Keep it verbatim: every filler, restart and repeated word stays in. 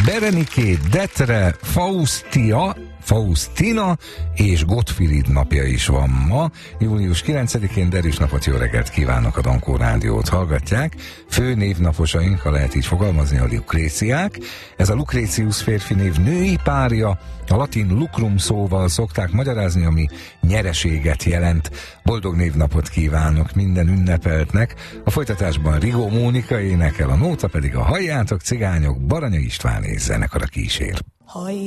Bereniké, Detre, Faustia, Faustina és Gottfried napja is van ma. július kilencedikén derűs napot, jó reggelt kívánok, a Dankó Rádiót hallgatják. Fő névnaposaink, ha lehet így fogalmazni, a Lukréciák. Ez a Lukrécius férfi név női párja, a latin lucrum szóval szokták magyarázni, ami nyereséget jelent. Boldog névnapot kívánok minden ünnepeltnek. A folytatásban Rigó Mónika énekel, a nóta pedig a Halljátok Cigányok Baranya István és zenekara kísér.